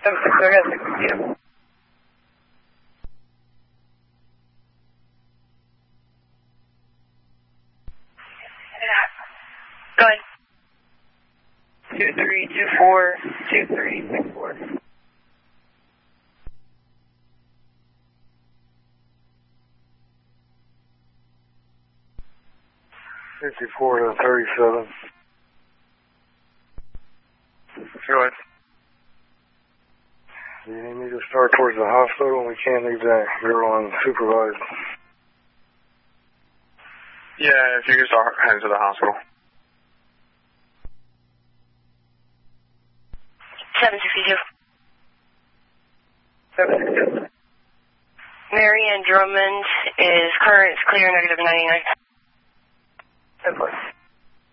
760, I got 662. Go ahead. 2324, 2364. 54 to 37. Go ahead. Do you need me to start towards the hospital, and we can't leave that girl unsupervised? Yeah, if you could start heading to the hospital. 762. 762. Marianne Drummond is current, clear, negative 99. 10-4.